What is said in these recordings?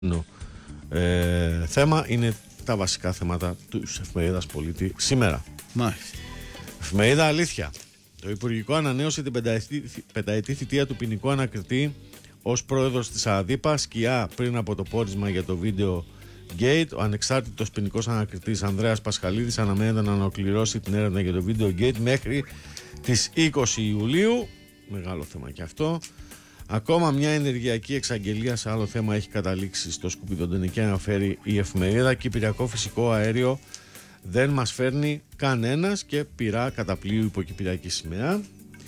θέμα είναι τα βασικά θέματα της εφημερίδας Πολίτη σήμερα. Μάλιστα. Εφημερίδα Αλήθεια. Το Υπουργικό ανανέωσε την πενταετή θητεία του ποινικού ανακριτή ως πρόεδρος της ΑΔΥΠΑ. Σκιά πριν από το πόρισμα για το βίντεο Gate. Ο ανεξάρτητος ποινικός ανακριτής Ανδρέας Πασχαλίδης αναμένεται να ολοκληρώσει την έρευνα για το βίντεο Gate μέχρι τις 20 Ιουλίου. Μεγάλο θέμα και αυτό. Ακόμα μια ενεργειακή εξαγγελία σε άλλο θέμα έχει καταλήξει στο σκουπιδοντενική, αναφέρει η εφημερίδα. Κυπριακό φυσικό αέριο δεν μας φέρνει κανένας και πυρά κατά πλοίου υποκυπριακή σημαία.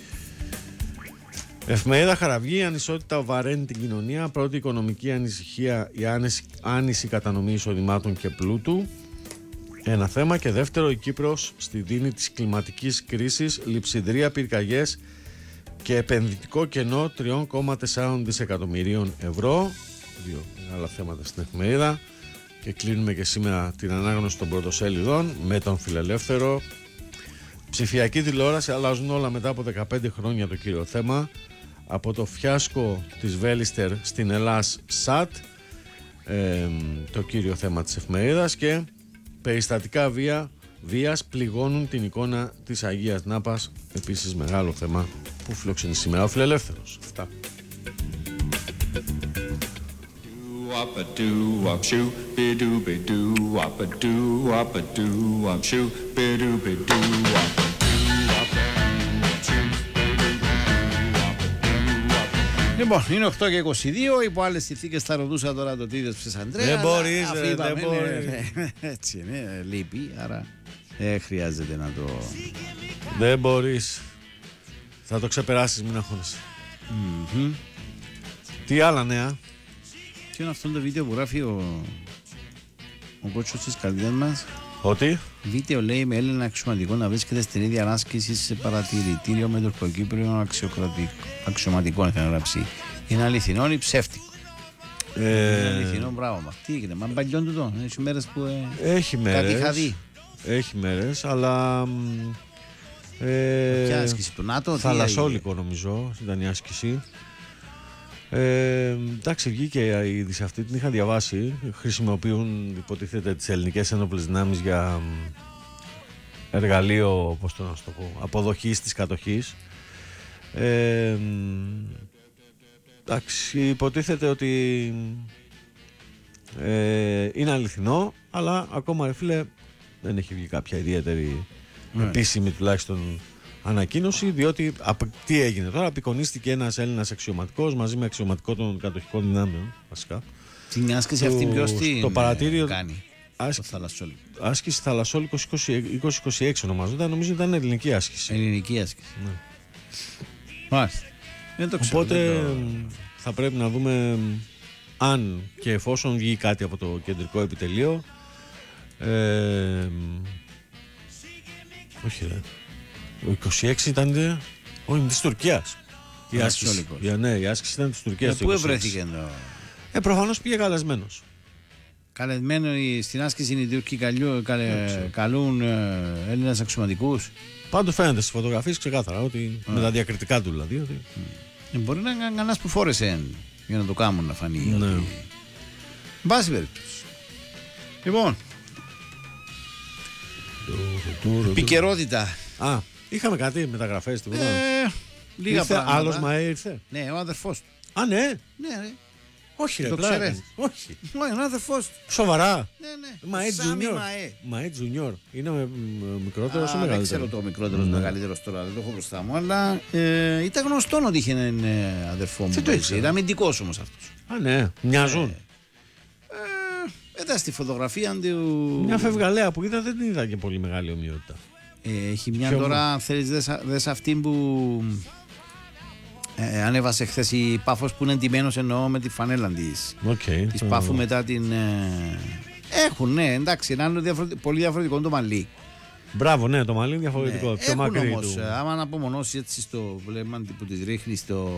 Εφημερίδα Χαραυγή. Η ανισότητα βαραίνει την κοινωνία. Πρώτη οικονομική ανησυχία, η άνηση κατανομή εισοδημάτων και πλούτου. Ένα θέμα. Και δεύτερο, η Κύπρος στη δίνη της κλιματικής κρίσης, λειψιδρία, πυρκαγιές και επενδυτικό κενό 3,4 δισεκατομμυρίων ευρώ. Δύο μεγάλα θέματα στην εφημερίδα. Και κλείνουμε και σήμερα την ανάγνωση των πρωτοσέλιδων με τον Φιλελεύθερο. Ψηφιακή τηλεόραση, αλλάζουν όλα μετά από 15 χρόνια, το κύριο θέμα. Από το φιάσκο της Βέλιστερ στην Ελλάς ΣΑΤ, το κύριο θέμα της εφημερίδας. Και περιστατικά βίας πληγώνουν την εικόνα της Αγίας Νάπας, επίσης μεγάλο θέμα που φιλοξενεί σήμερα ο Φιλελεύθερος. Αυτά. Λοιπόν, είναι 8 και 22. Υπό άλλες συνθήκες θα ρωτούσα τώρα το τι είδες ψες, Αντρέα. Δεν μπορείς, δεν μπορείς. Έτσι είναι, λείπει, άρα χρειάζεται να το... Δεν μπορείς. Θα το ξεπεράσεις, μην αγχώνεσαι. Τι άλλα νέα? Τι είναι αυτό το βίντεο που γράφει ο κότσος της καρδιάς μας? Ότι? Βίντεο, λέει, με Έλληνα αξιωματικό να βρίσκεται στην ίδια ανάσκηση σε παρατηρητήριο με τουρκοκύπριο αξιωματικό, θα γράψει. Είναι αληθινό ή ψεύτικο? Είναι αληθινό, μπράβο μας. Τι έγινε, μα παλιόν τούτο, έχει μέρες που έχει μέρες, κάτι είχα δει. Έχει μέρες, αλλά ποια άσκηση του ΝΑΤΟ? Θαλασσόλικο νομίζω ήταν η άσκηση. Εντάξει, βγήκε η είδηση αυτή, την είχα διαβάσει. Χρησιμοποιούν, υποτίθεται, τις ελληνικές ένοπλες δυνάμεις για εργαλείο, πώς το να σου το πω, αποδοχής της κατοχής. Εντάξει, υποτίθεται ότι είναι αληθινό, αλλά ακόμα, ρε φίλε, δεν έχει βγει κάποια ιδιαίτερη επίσημη τουλάχιστον ανακοίνωση, διότι τι έγινε τώρα? Απεικονίστηκε ένας Έλληνας αξιωματικός μαζί με αξιωματικό των κατοχικών δυνάμεων, βασικά. Την άσκηση αυτή ποιος την παρατήριο κάνει? Το Θαλασσόλικο. Άσκηση Θαλασσόλικο 2026 ονομαζόταν, νομίζω ήταν ελληνική άσκηση. Ελληνική άσκηση. Ναι. Μάλιστα. Δεν το ξέρω. Οπότε θα πρέπει να δούμε αν και εφόσον βγει κάτι από το κεντρικό επιτελείο. Όχι ρε, ο 26 ήταν, όχι, της Τουρκίας η άσκηση. Ναι, η άσκηση ήταν της Τουρκίας. Πού ευρέθηκε το? Προφανώς πήγε καλεσμένος. Καλεσμένο στην άσκηση οι Τούρκοι καλούν Έλληνες αξιωματικούς. Πάντως φαίνεται στις φωτογραφίες ξεκάθαρα ότι με τα διακριτικά του δηλαδή. Ότι... μπορεί να είναι κανένας που φόρεσε για να το κάνουν να φανεί. Ναι. Ότι... βάση περίπτωση. Λοιπόν, επικαιρότητα. Είχαμε κάτι μεταγραφές, τίποτα? Λίγα πράγματα. Άλλος ΜΑΕ ήρθε? Ναι, ο αδερφός του. Α, ναι. Ναι, ρε. Όχι, ρε, το ξέρεις? Όχι. Ο αδερφός του. Σοβαρά? Ναι. ΜΑΕ Junior. ΜΑΕ Junior. Είναι μικρότερος ή μεγαλύτερος? Δεν ξέρω το μικρότερος, μεγαλύτερος τώρα, δεν το έχω μπροστά μου, αλλά ήταν γνωστό ότι είχε έναν αδερφό μου. Ήταν αμυντικός όμως αυτός. Α, ναι. Μοιάζουν. Είδα στη φωτογραφία του. Μια φευγαλέα που είδα, δεν είδα και πολύ μεγάλη ομοιότητα. Έχει μια τώρα, θέλεις δες αυτήν που ανέβασε χθες η Πάφος, που είναι εντυμένος, εννοώ, με τη φανέλα της. Της Πάφου μετά την... έχουν, ναι, εντάξει, είναι πολύ διαφορετικό το μαλλί. Μπράβο, ναι, το μαλλί είναι διαφορετικό. Ναι, πιο μακρύ όμως, άμα να απομονώσει έτσι στο βλέμμα που της ρίχνει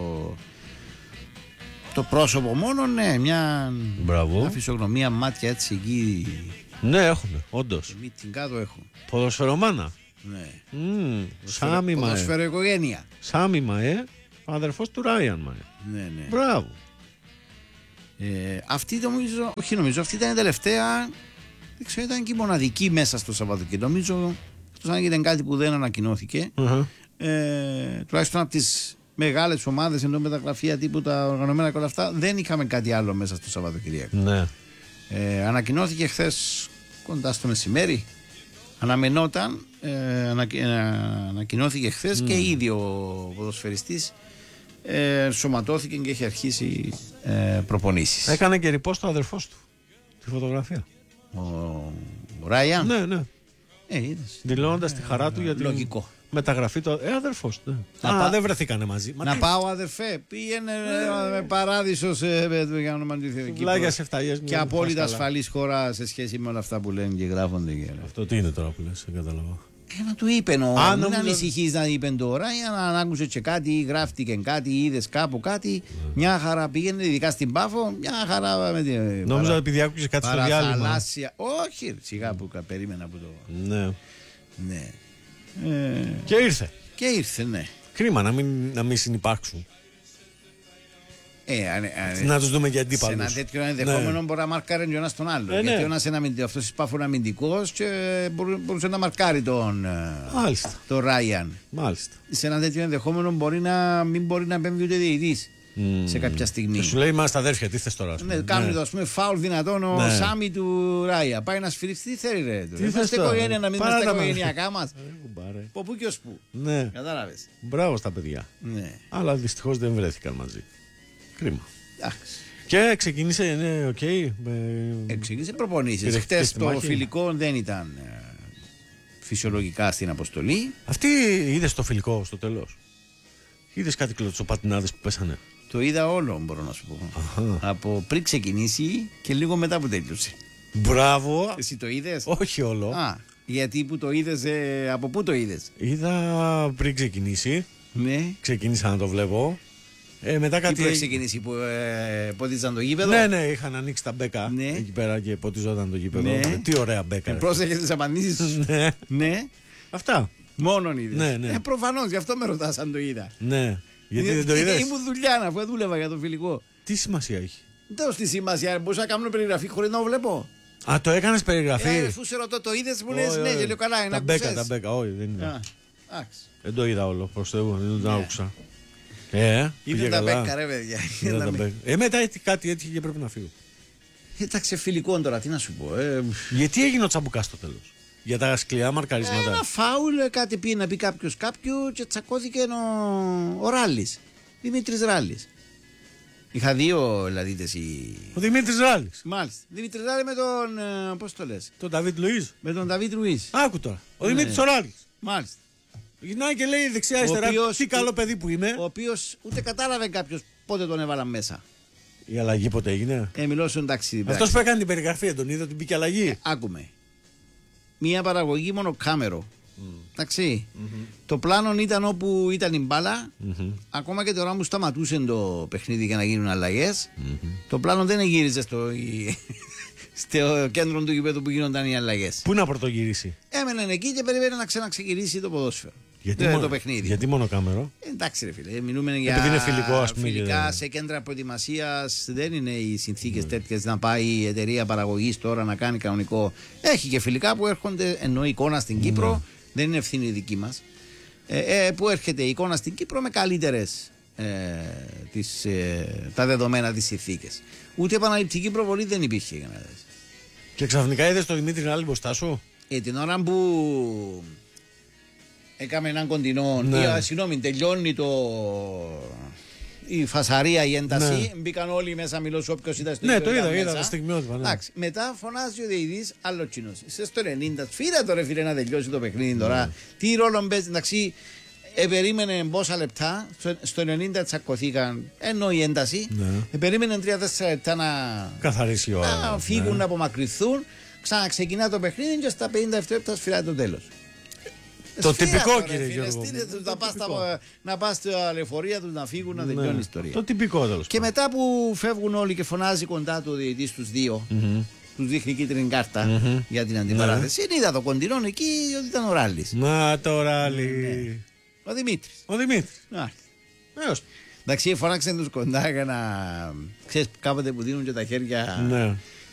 το πρόσωπο μόνο, ναι, μια φυσιογνωμία, μάτια έτσι εκεί. Ναι, έχουν, όντως. Την κάτω έχουν. Ποδοσφαιρομάνα. Ναι. Σάμι Μαέ. Ποδοσφαιροοικογένεια. Σάμι Μαέ, ο αδερφός του Ράιαν Μαέ. Ναι. Μπράβο. Αυτή νομίζω, όχι νομίζω, αυτή ήταν η τελευταία. Δεν ξέρω, ήταν και η μοναδική μέσα στο Σαββατοκύριακο. Νομίζω, εκτός αν ήταν κάτι που δεν ανακοινώθηκε, τουλάχιστον από τις μεγάλες ομάδες ενώ μεταγραφεία τύπου τα οργανωμένα και όλα αυτά, δεν είχαμε κάτι άλλο μέσα στο Σαββατοκύριακο. Ναι. Ανακοινώθηκε χθες κοντά στο μεσημέρι. Αναμενόταν, ανακοινώθηκε χθες και ήδη ο ποδοσφαιριστής σωματώθηκε και έχει αρχίσει προπονήσεις. Έκανε και ρηπό στο αδερφός του τη φωτογραφία. Ο Ράιαν. Ναι, ναι. Είδες. Δηλώνοντας τη χαρά του για την λογικό. μεταγραφή του. Αδερφός. Ναι. Δεν βρεθήκανε μαζί. Να πάω, αδερφέ. Πήγαινε με παράδεισο για όνομα του Θεού. Και απόλυτα ασφαλής χώρα σε σχέση με όλα αυτά που λένε και γράφονται. Αυτό τι είναι τώρα που λες, δεν κατάλαβα. Να του είπε μην ανησυχείς να είπε τώρα, για να άκουσε και κάτι, γράφτηκε κάτι, είδες κάπου κάτι. Μια χαρά πήγαινε, ειδικά στην Πάφο, μια χαρά με την. Νόμιζα επειδή άκουσες κάτι στο διάλειμμα. Όχι, σιγά που περίμενα που το. Ναι. Και ήρθε. Και ήρθε, ναι. Κρίμα να μην συνυπάρξουν. Να τους δούμε για αντίπαλους. Σε ένα τέτοιο ενδεχόμενο μπορεί να μαρκάρει ο ένας τον άλλο. Γιατί ο ένας αυτός Πάφο είναι αμυντικός και μπορούσε να μαρκάρει τον Ράιαν. Μάλιστα. Σε ένα τέτοιο ενδεχόμενο μην μπορεί να επέμβει ούτε διαιτητής σε κάποια στιγμή. Και σου λέει είμαστε αδέρφια, τι θες τώρα. Ναι, κάνουν το φάουλ δυνατόν ο Σάμι του Ράια. Πάει να σφυρίξει, τι θέλει ρε. Είμαστε οικογένεια να μην είμαστε οικογενειακά μας. Από πού και ως πού. Κατάλαβες. Μπράβο στα παιδιά. Αλλά δυστυχώς δεν βρέθηκαν μαζί. Κρίμα. Και ξεκίνησε, ναι, οκ. Ξεκίνησε προπονήσεις. Χτες το φιλικό δεν ήταν φυσιολογικά στην αποστολή. Αυτή είδες το φιλικό στο τέλος? Είδες κάτι κλωτσοπατινάδες που πέσανε? Το είδα όλο, μπορώ να σου πω. Από πριν ξεκινήσει και λίγο μετά που τέλειωσε. Μπράβο. Εσύ το είδες? Όχι όλο. Γιατί που το είδες, από πού το είδες? Είδα πριν ξεκινήσει. Ναι. Ξεκίνησα να το βλέπω. Μετά κάτι. Τι που έχει ξεκινήσει, που ποτίζαν το γήπεδο? Ναι, είχαν ανοίξει τα μπέκα εκεί πέρα και ποτιζόταν το γήπεδο. Τι ωραία μπέκα. Πρόσεχε τις απαντήσεις. Ναι. Αυτά. Μόνον είδες. Ναι. Προφανώς, γι' αυτό με ρωτάς αν το είδα. Ναι. Γιατί δεν το είδες? Ήμουν δουλειά, αφού δούλευα για το φιλικό. Τι σημασία έχει? Δεν στη σημασία, μπορούσα να κάνω περιγραφή χωρίς να το βλέπω. Το έκανες περιγραφή? Αφού σε ρωτώ, το είδες, μου λες ναι, και λέω καλά, είναι τα μπέκα, όχι, δεν είδα. Δεν το είδα όλο, προς Θεού, δεν το άκουσα. Είδε τα μπέκα, ρε παιδιά. Μετά κάτι έτυχε και πρέπει να φύγω. Εντάξει, φιλικό τώρα, τι να σου πω. Γιατί έγινε ο Τσαμπουκάς στο τέλος? Για τα σκληρά μαρκαρίσματα. Ένα φάουλ, κάτι πήγε να πει κάποιος κάποιου και τσακώθηκε ο Ράλης. Δημήτρης Ράλης. Είχα δύο ελαδίτες. Ο Δημήτρης Ράλης. Μάλιστα. Δημήτρης Ράλης με τον. Πώς το λες? Τον Νταβίτ Λουίς. Με τον Νταβίτ Λουίς. Άκου τώρα. Ο Δημήτρης Ράλης. Μάλιστα. Γυρνάει και λέει δεξιά-αριστερά. Τι καλό παιδί που είμαι. Ο οποίος ούτε κατάλαβε κάποιος πότε τον έβαλαν μέσα. Η αλλαγή πότε έγινε? Μιλώ στον ταξίδι. Αυτός που έκανε την περιγραφή, τον είδα, την μπήκε αλλαγή. Άκουμε. Μία παραγωγή μονοκάμερο. Εντάξει. Το πλάνο ήταν όπου ήταν η μπάλα. Ακόμα και τώρα που σταματούσε το παιχνίδι για να γίνουν αλλαγές. Το πλάνο δεν γύριζε στο κέντρο του γηπέδου που γίνονταν οι αλλαγές. Πού να πρωτογυρίσει? Έμενε εκεί και περιμένει να ξαναξεκινήσει το ποδόσφαιρο. Το παιχνίδι. Γιατί μονοκάμερο? Εντάξει, ρε φίλε. Μιλούμε για. Επειδή είναι φιλικό, ας πούμε. Φιλικά σε κέντρα προετοιμασίας δεν είναι οι συνθήκες τέτοιες να πάει η εταιρεία παραγωγής τώρα να κάνει κανονικό. Έχει και φιλικά που έρχονται, ενώ η εικόνα στην Κύπρο δεν είναι ευθύνη δική μας. Που έρχεται η εικόνα στην Κύπρο με καλύτερες τα δεδομένα της συνθήκες. Ούτε επαναληπτική προβολή δεν υπήρχε. Και ξαφνικά είδες τον Δημήτρη Ράλη μπροστά σου? Την ώρα που έκαμε έναν κοντινό, συγγνώμη, τελειώνει η φασαρία, η ένταση, μπήκαν όλοι μέσα, μιλώ σου όποιος ήταν στο το είδα τα στιγμιότυπα. Μετά φωνάζει ο διαιτητής, άλλο κοινός. Είσαι στο 90, φύγα το ρε φίλε να τελειώσει το παιχνίδι τώρα. Τι ρόλο παίζει, εντάξει, περίμενε πόσα λεπτά, στο 90 τσακωθήκαν, ενώ η ένταση, περίμενε 3-4 λεπτά να καθαρίσει η ώρα. Να φύγουν, να απομακρυνθούν, ξαναξεκινά το παιχνίδι και στα 57 λεπτά σφυράει το τέλος. Το τυπικό, κύριε Γιώργο. Να πας στα λεωφορεία τους να φύγουν, να τελειώνει η ιστορία. Το τυπικό τέλος. Και μετά που φεύγουν όλοι και φωνάζει κοντά του ο διαιτητής τους δύο, τους δείχνει κίτρινη κάρτα για την αντιπαράθεση. Είδα το κοντινό εκεί ότι ήταν ο Ράλης. Μα το Ράλι. Ο Δημήτρης. Ο Δημήτρης. Εντάξει, φώναξε τους κοντά για να. Ξέρεις, κάποτε που δίνουν και τα χέρια. Ναι.